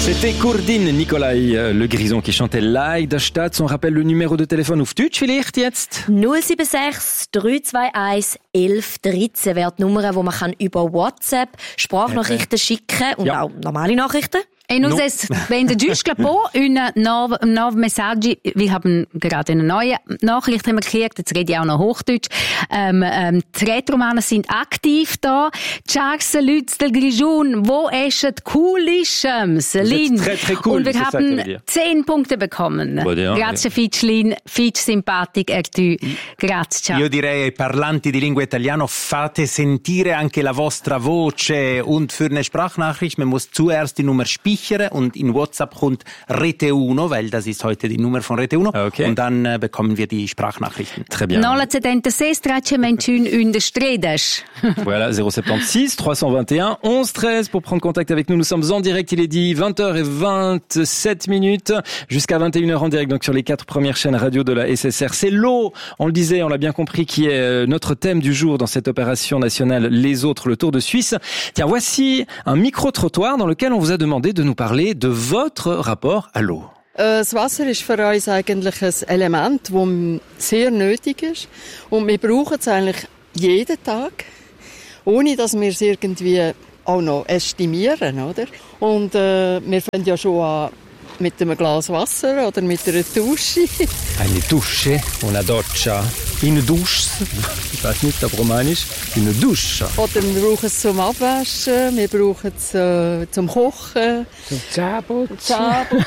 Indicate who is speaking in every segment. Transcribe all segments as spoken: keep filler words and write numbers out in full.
Speaker 1: C'était Kurdin Nikolai, le Grison qui chantait Leid der Stadt. On rappelle le numéro de téléphone auf Deutsch vielleicht jetzt.
Speaker 2: null sieben sechs drei zwei eins elf dreizehn wäre die Nummer, wo man kann über WhatsApp Sprachnachrichten schicken und
Speaker 3: Ja.
Speaker 2: auch normale Nachrichten.
Speaker 4: E nous wenden just po una nuova, nuova messaggi. Wir haben gerade eine neue Nachricht haben wir gekriegt. Jetzt rede ich auch noch Hochdeutsch. Ähm, ähm, die Rätoromaner sind aktiv da. Charles Lutz del Grigion, wo ist es cool ist, Lin.
Speaker 1: Très, très cool,
Speaker 4: und wir
Speaker 1: c'est ça
Speaker 4: haben
Speaker 1: que dire.
Speaker 4: zehn Punkte bekommen.
Speaker 1: Bon, ja,
Speaker 4: Grazie Fitchlin, Fitch Sympathik, er tu. Grazie, ciao.
Speaker 3: Io direi ai parlanti di lingua italiano, fate sentire anche la vostra voce. Und für eine Sprachnachricht, man muss zuerst die Nummer speichern und in WhatsApp kommt Rete Uno, weil das ist heute die Nummer von Rete Uno.
Speaker 1: Okay.
Speaker 3: Und dann äh, bekommen wir die Sprachnachrichten.
Speaker 1: Très bien.
Speaker 4: nolla settantasei trecentovantuno une stredes.
Speaker 1: Voilà, zéro sept six trois cent vingt et un onze treize pour prendre contact avec nous. Nous sommes en direct, il est dit vingt heures vingt-sept minutes jusqu'à vingt et une heures en direct, donc sur les quatre premières chaînes radio de la S S R. C'est l'eau, on le disait, on l'a bien compris, qui est notre thème du jour dans cette opération nationale Les Autres, le Tour de Suisse. Tiens, voici un micro-trottoir dans lequel on vous a demandé de nous parler de votre rapport à l'eau.
Speaker 5: Das Wasser ist für uns eigentlich ein Element, das sehr nötig ist. Und wir brauchen es eigentlich jeden Tag, ohne dass wir es irgendwie auch noch estimieren, oder? Und äh, wir fangen ja schon an mit einem Glas Wasser oder mit einer Dusche.
Speaker 1: Eine Dusche, una doccia, une douche, ich weiß nicht auf Romanisch, une douche.
Speaker 5: Oder wir brauchen es zum Abwaschen, wir brauchen es äh, zum Kochen.
Speaker 6: Zum Zähneputzen.
Speaker 5: Zähneputzen.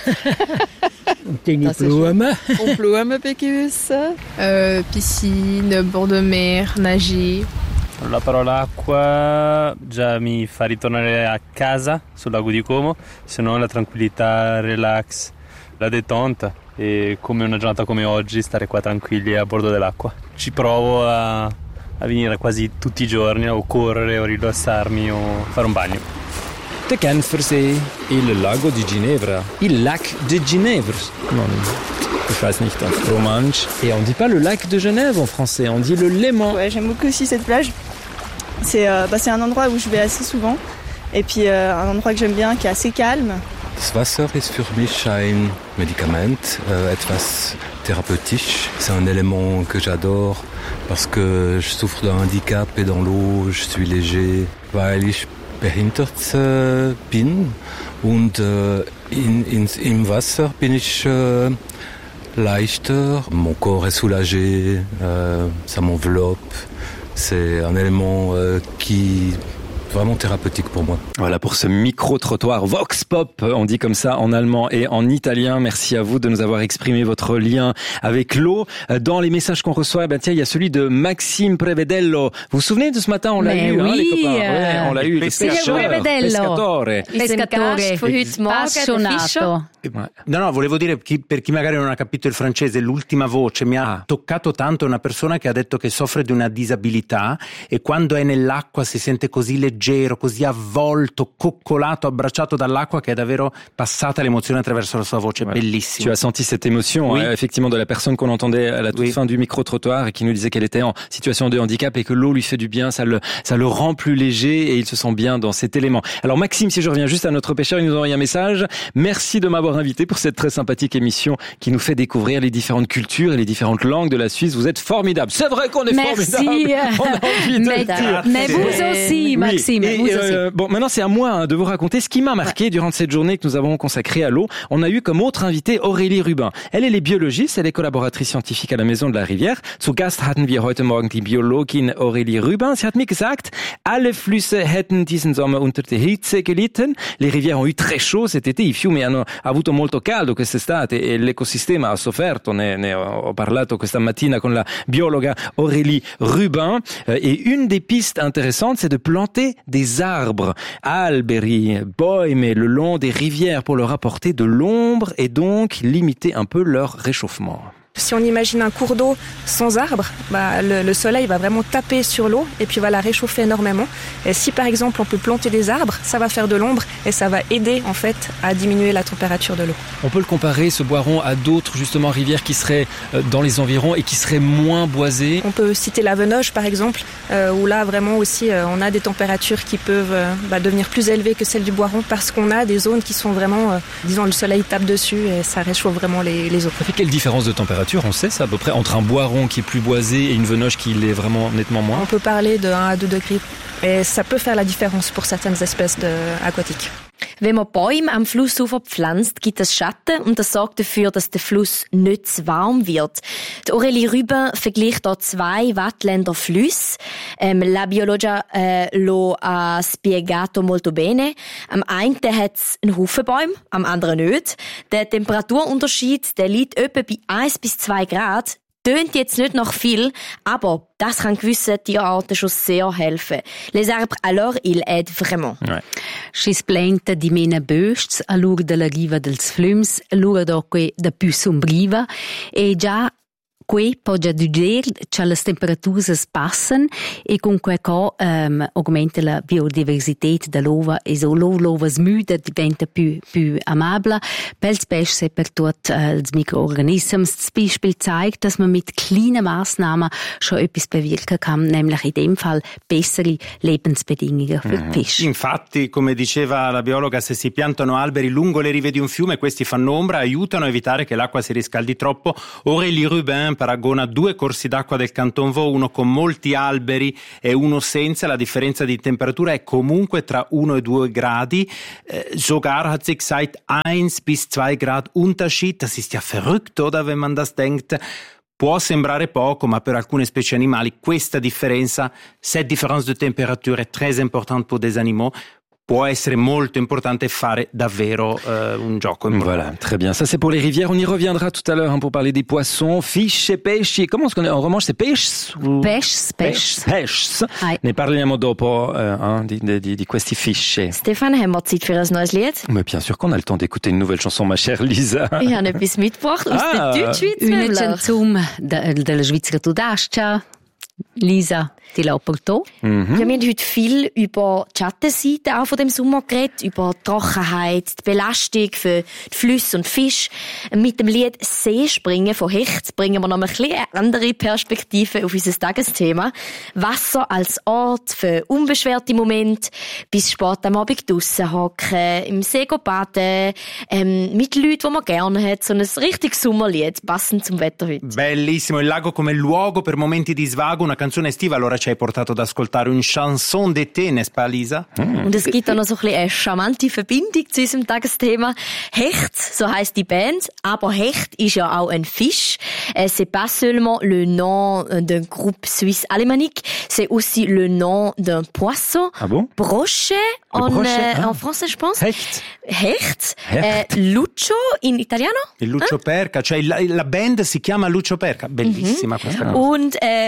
Speaker 6: Und deine
Speaker 5: Das ist-
Speaker 6: Blumen.
Speaker 5: Und Blumen begießen.
Speaker 7: Euh, piscine, bord de mer, nager.
Speaker 8: La parola acqua già mi fa ritornare a casa sul lago di Como, se no la tranquillità, relax, la détente e come una giornata come oggi stare qua tranquilli a bordo dell'acqua. Ci provo a, a venire quasi tutti i giorni o correre o rilassarmi o fare un bagno.
Speaker 1: Der Genfersee, il lago di Ginevra, il lac de Ginevra. Non, je weiß nicht auf Romanisch. Et on dit pas le lac de Genève en français, on dit le Léman.
Speaker 9: Ouais, j'aime beaucoup aussi cette plage. C'est euh, bah, c'est un endroit où je vais assez souvent. Et puis euh, un endroit que j'aime bien, qui est assez calme.
Speaker 10: Das Wasser ist für mich ein Medikament, äh, etwas thérapeutique. C'est un élément que j'adore parce que je souffre d'un handicap et dans l'eau, je suis léger, weil ich behindert äh, bin und äh, in, in, im Wasser bin ich äh, leichter, mon corps est soulagé, euh, ça m'enveloppe. C'est un élément euh, qui vraiment thérapeutique pour moi.
Speaker 1: Voilà pour ce micro-trottoir Vox Pop, on dit comme ça en allemand et en italien. Merci à vous de nous avoir exprimé votre lien avec l'eau. Dans les messages qu'on reçoit, ben tiens, il y a celui de Maxime Prevedello. Vous vous souvenez de ce matin, on l'a
Speaker 4: Mais
Speaker 1: eu, hein,
Speaker 4: oui,
Speaker 1: les copains.
Speaker 4: euh,
Speaker 1: Ouais, on l'a eu, le
Speaker 4: Signor
Speaker 1: pêcheur,
Speaker 4: Prevedello.
Speaker 1: pescatore.
Speaker 4: Pescatore,
Speaker 2: Gast von heute Morgen, der Fischer.
Speaker 3: No, no, volevo dire, chi- per chi magari non ha capito il francese, l'ultima voce mi ha
Speaker 1: Ah.
Speaker 3: toccato tanto. Una persona che ha detto che soffre di una disabilità e quando è nell'acqua si sente così leggero, così avvolto, coccolato, abbracciato dall'acqua, che è davvero passata l'emozione attraverso la sua voce.
Speaker 1: Ouais.
Speaker 3: Bellissimo.
Speaker 1: Tu as senti cette émotion,
Speaker 3: Oui.
Speaker 1: hein, effectivement, de la personne qu'on entendait à la toute
Speaker 3: Oui.
Speaker 1: fin du micro-trottoir et qui nous disait qu'elle était en situation de handicap et que l'eau lui fait du bien, ça le, ça le rend plus léger et il se sent bien dans cet élément. Alors Maxime, si je reviens juste à notre pêcheur, il nous a envoyé un message. Merci de m'avoir invité pour cette très sympathique émission qui nous fait découvrir les différentes cultures et les différentes langues de la Suisse. Vous êtes formidables. C'est vrai qu'on est
Speaker 4: Merci.
Speaker 1: formidables. On a envie de
Speaker 4: mais,
Speaker 1: le dire.
Speaker 4: mais vous aussi,
Speaker 1: Oui.
Speaker 4: Maxime,
Speaker 1: Et,
Speaker 4: vous
Speaker 1: euh,
Speaker 4: aussi.
Speaker 1: bon, maintenant c'est à moi hein, de vous raconter ce qui m'a marqué durant cette journée que nous avons consacrée à l'eau. On a eu comme autre invitée Aurélie Rubin. Elle, elle est biologiste, elle est collaboratrice scientifique à la Maison de la Rivière. Zu Gast hatten wir heute Morgen die Biologin Aurélie Rubin. Sie hat mir gesagt, alle Flüsse hätten diesen Sommer unter der Hitze gelitten. Les rivières ont eu très chaud cet été, i fiumi hanno avuto molto caldo quest'estate e l'ecosistema ha sofferto. Ne, ne ho parlato questa mattina con la biologa Aurélie Rubin. Et une des pistes intéressantes, c'est de planter des arbres, alberi, bäume, le long des rivières pour leur apporter de l'ombre et donc limiter un peu leur réchauffement.
Speaker 11: Si on imagine un cours d'eau sans arbres, bah, le, le soleil va vraiment taper sur l'eau et puis va la réchauffer énormément. Et si par exemple on peut planter des arbres, ça va faire de l'ombre et ça va aider en fait à diminuer la température de l'eau.
Speaker 1: On peut le comparer, ce boiron, à d'autres justement rivières qui seraient dans les environs et qui seraient moins boisées.
Speaker 11: On peut citer la Venoge par exemple, euh, où là vraiment aussi euh, on a des températures qui peuvent euh, bah, devenir plus élevées que celles du boiron parce qu'on a des zones qui sont vraiment, euh, disons le soleil tape dessus et ça réchauffe vraiment les, les eaux.
Speaker 1: Ça fait quelle différence de température? On sait ça à peu près, entre un boiron qui est plus boisé et une Venoge qui l'est vraiment nettement moins?
Speaker 11: On peut parler de un à deux degrés et ça peut faire la différence pour certaines espèces de, aquatiques.
Speaker 2: Wenn man Bäume am Flussufer pflanzt, gibt es Schatten und das sorgt dafür, dass der Fluss nicht zu warm wird. Die Aurélie Rubin vergleicht hier zwei Wattländer Flüsse. Ähm, la biologia äh, lo ha spiegato molto bene. Am einen hat es einen Haufen Bäume, am anderen nicht. Der Temperaturunterschied der liegt etwa bei eins bis zwei Grad. Tönt jetzt nicht nach viel, aber das kann gewissen Tierarten schon sehr helfen. Les arbres, alors, ils aident vraiment.
Speaker 4: Ouais. Si splenta di mena bösts a lur della riva dels flums, lura doque da più sombriva, e già Qui può già dire che le temperature passano e con questo um, aumenta la biodiversità dell'uva e so l'uva smuda diventa più, più amabile. Per specie per tutti uh, i Mikroorganismen. Das Beispiel zeigt, dass man mit kleinen Massnahmen schon etwas bewirken kann, nämlich in dem Fall bessere Lebensbedingungen für die Fische.
Speaker 3: Infatti, come diceva la biologa, se si piantano alberi lungo le rive di un fiume, questi fanno ombra e aiutano a evitare che l'acqua si riscaldi troppo. Aurélie Rubin paragona due corsi d'acqua del Canton Vaud, uno con molti alberi e uno senza. La differenza di temperatura è comunque tra uno e due gradi. Eh, sogar hat sie gesagt, eins bis zwei Grad Unterschied. Das ist ja verrückt, oder, wenn man das denkt. Può sembrare poco, ma per alcune specie animali questa differenza, cette différence de température est très importante pour des animaux. Può essere molto importante fare davvero euh, un gioco importante.
Speaker 1: Voilà, très bien. Ça, c'est pour les rivières. On y reviendra tout à l'heure hein, pour parler des poissons. Fish e pesci. Comment est-ce qu'on est en romanche? C'est pesci?
Speaker 4: Pesci, pesci.
Speaker 1: Pesci. Ne parliamo dopo euh, hein, di, di, di questi fish.
Speaker 2: Stefan, haben wir Zeit für ein neues Lied?
Speaker 1: Mais bien sûr qu'on a le temps d'écouter une nouvelle chanson, ma chère Lisa.
Speaker 2: Ich habe etwas mitgebracht aus
Speaker 1: ah.
Speaker 2: der Deutschschweiz.
Speaker 4: Una canzone della Svizzera Tudascia. Lisa, die Laporto.
Speaker 2: Mhm. Ja, wir haben heute viel über die Schattenseite auch von dem Sommer geredet, über die Trockenheit, die Belastung für die Flüsse und Fische. Mit dem Lied Seespringen von Hecht bringen wir noch ein bisschen eine andere Perspektive auf unser Tagesthema. Wasser als Ort für unbeschwerte Momente, bis spät am Abend draussen hocken, im See baden, ähm, mit Leuten, die man gerne hat. So ein richtiges Sommerlied, passend zum Wetter heute.
Speaker 3: Bellissimo, il lago come luogo per momenti di svago, una canzone estiva, allora ci hai portato ad ascoltare un chanson d'été, n'est-ce pas, Lisa?
Speaker 2: Mm. Und es gibt auch noch so ein bisschen eine charmante Verbindung zu unserem Tagesthema. Hecht, so heisst die Band, aber Hecht ist ja auch ein Fisch. C'est pas seulement le nom d'un groupe suisse alémanique, c'est aussi le nom d'un poisson.
Speaker 1: Ah bon?
Speaker 2: Brochet, en,
Speaker 1: brochet ah.
Speaker 2: en français, je pense.
Speaker 1: Hecht.
Speaker 2: Hecht.
Speaker 1: Hecht.
Speaker 2: Eh, Lucio in italiano?
Speaker 3: Il Lucio eh? Perca, cioè la, la band si chiama Lucio Perca. Bellissima mm-hmm. questa canzone.
Speaker 2: Und äh,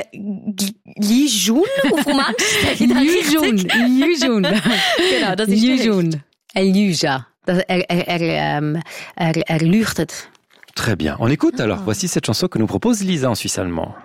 Speaker 2: Lijun auf Romanisch.
Speaker 4: Lijun, Lijun.
Speaker 2: Genau, das ist
Speaker 4: Lijun. Eljuja. Er, er, er, er, er leuchtet.
Speaker 1: Très bien. On écoute alors. Voici cette chanson que nous propose Lisa en suisse allemand.